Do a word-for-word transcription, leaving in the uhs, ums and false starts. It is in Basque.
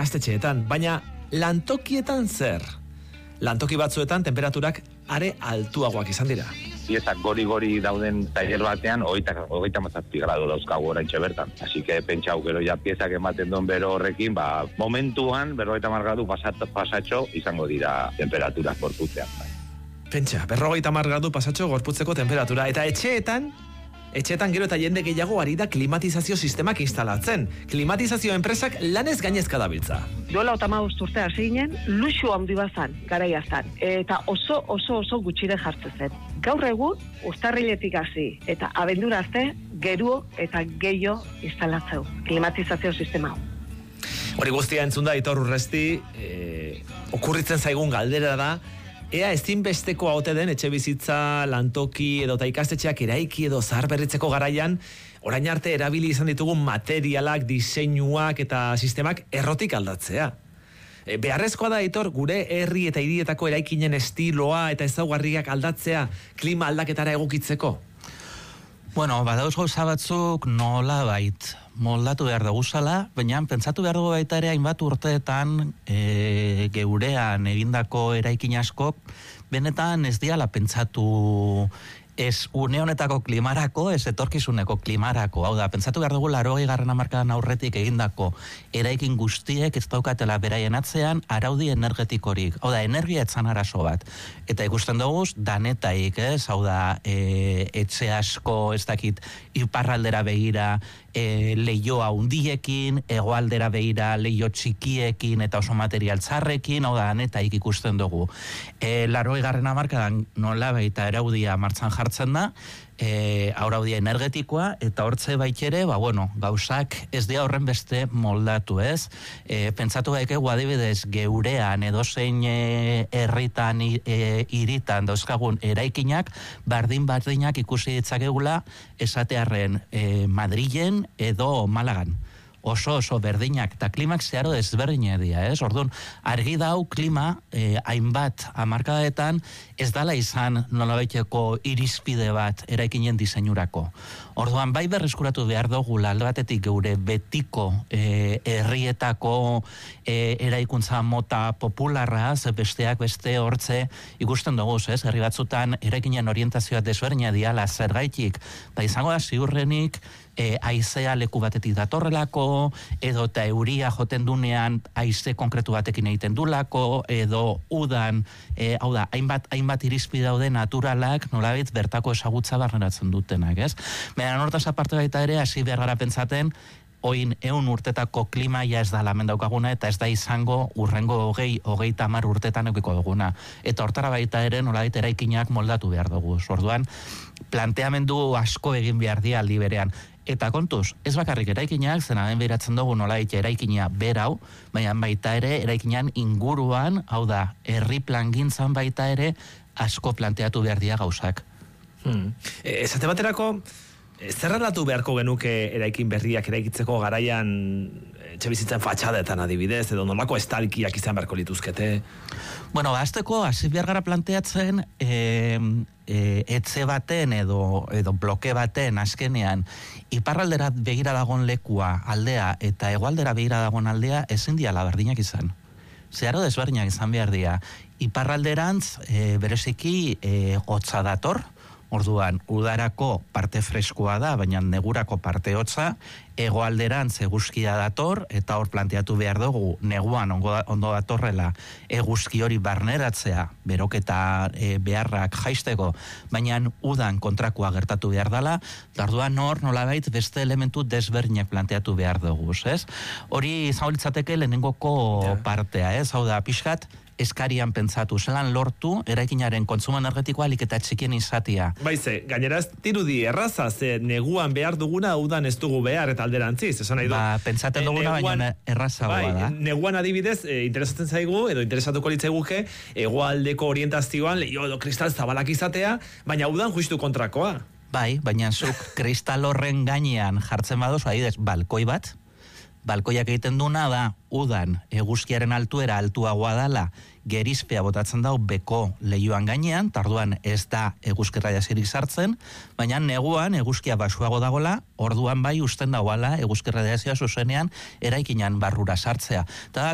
ikastetxeetan, baina lantokietan zer? Lantoki batzuetan temperaturak are altuagoak izan dira. Piezak gori-gori dauden tailer batean, hogeita mazazpi grado dauzkagu oraintxe bertan. Así que pentsau, gero ja piezak ematen duen bero horrekin, ba, momentuan, berrogeita hamar gradu pasatxo izango dira temperaturak gorputzean. Pentsa, berrogeita hamar gradu pasatxo gorputzeko temperatura. Eta etxeetan, etxeetan gero eta jende gehiago ari da klimatizazio sistemak instalatzen. Klimatizazio enpresak lanez gainezka dabiltza. Duela otamabost urte hasi ginen, luxu handi bazan, garaia zan. Eta oso, oso, oso gutxire jartzen zen. Gaur egun, urtarriletik hasi eta abendura arte, geruo eta gehiago instalatzeu. Klimatizazio sistema. Hori guztia entzun da, Aitor Urresti, e, okurritzen zaigun galdera da, ea ezinbesteko haute den etxe bizitza, lantoki edo ta ikastetxeak eraiki edo zaharberritzeko garaian, orain arte erabili izan ditugun materialak, diseinuak eta sistemak errotik aldatzea. E, beharrezkoa da, Aitor, gure herri eta hirietako eraikinen estiloa eta ezaugarriak aldatzea klima aldaketara egokitzeko? Bueno, badauz gauza batzuk nola bait moldatu behar dugu zala, baina pentsatu behar dugu baita ere hainbat urteetan e, geurean egindako eraikin askok, benetan ez diala pentsatu ez une honetako klimarako, ez etorkizuneko klimarako. Hau da, pentsatu behar dugu laurogei garren hamarkadan aurretik egindako eraikin guztiek ez daukatela beraien atzean araudi energetikorik. Hau da, energia etzan arazo bat. Eta ikusten dugu danetaik, ez? Hau da, e, etxe asko, ez dakit, iparraldera begira, e, leioa hundiekin, hegoaldera begira leio txikiekin eta oso material txarrekin, hau da, danetaik ikusten dugu. E, laurogei garren hamarkadan nola baita araudia martxan jartzen da, e, araudia energetikoa, eta hortze baitere, ba, bueno, gauzak ez dira horren beste moldatu, ez? E, pentsatu gaikegu adibidez geurean edozein e, herritan, e, iritan dauzkagun eraikinak, bardin-bardinak ikusi ditzakegula esatearren e, Madrilen edo Malagan. Oso oso berdinak eta klimak zeharo desberdina dira, ez? Orduan, argi dau klima eh, hainbat hamarkadaetan ez dala izan nolabaiteko irizpide bat eraikinen diseinurako. Orduan, bai berreskuratu behar dugu alde batetik geure betiko eh, herrietako eh, eraikuntza mota popularra, ze besteak beste hortze ikusten dugu, ez? Herri batzutan eraikinen orientazioa desberdina diala zergaitik, da izango da ziurrenik E, aizea leku batetik datorrelako, edo eta euria joten dunean aize konkretu batekin egiten dulako, edo udan, e, hau da, hainbat, hainbat irizpide daude naturalak, nolabait bertako ezagutza barneratzen dutenak, ez? Baina hortaz aparte baita ere, hasi behar gara pentsaten, oin eun urtetako klima ja ez da lamen daukaguna, eta ez da izango urrengo hogei, hogei tamar urtetan eukiko duguna. Eta hortara baita ere, nolabait eraikinak moldatu behar dugu. Orduan, planteamendu asko egin behar di aldi berean. Eta kontuz, ez bakarrik eraikinak, zena den behiratzen dugu nolait eraikina berau, baina baita ere eraikinan inguruan, hau da, herri plangintzan baita ere, asko planteatu behar dia gauzak. Hmm. E, esate baterako, zer aldatu beharko genuke eraikin berriak eraikitzeko garaian etxebizitzen fatxadetan adibidez, edo nolako estalkiak izan beharko lituzkete? Bueno, azteko, hasi behar gara planteatzen, e, e, etxe baten edo, edo bloke baten azkenean, iparraldera begira dagon lekua aldea eta hegoaldera begira dagon aldea ezin diala berdinak izan. Zeharo desberdinak izan behar dira. Iparralderantz, e, bereziki, e, hotza dator, orduan, udarako parte freskoa da, baina negurako parte hotza, hegoalderantz eguzkia dator, eta hor planteatu behar dugu, neguan ondo datorrela eguzki hori barneratzea, beroketa e, beharrak jaisteko, baina udan kontrakoa gertatu behar dela, orduan hor nolabait beste elementu desberdinak planteatu behar dugu, ez? Hori zauritzateke lehenengoko yeah. partea, ez? Hau da, pixkat, eskarian pentsatu, zelan lortu eraikinaren kontsumo energetikoa alik eta txikien izatia. Baize, gainera ez dirudi erraza, ze neguan behar duguna udan ez dugu behar eta alderantziz, esan nahi du. Ba, pentsaten duguna, e, baina errazagoa bai, da. Neguan adibidez, e, interesatzen zaigu, edo interesatuko litzaiguke, hegoaldeko orientazioan leio edo kristal zabalak izatea, baina udan justu kontrakoa. Bai, baina zuk kristal horren gainean jartzen badoz, adibidez, balkoi bat, balkoiak egiten duna da, udan eguzkiaren altuera altuagoa dala, gerizpea botatzen dau beko leioan gainean, tarduan ez da eguzki radiaziorik sartzen, baina neguan eguzkia basuago dagola, orduan bai usten dagoala eguzki radiazioa zuzenean eraikinan barrura sartzea. Ta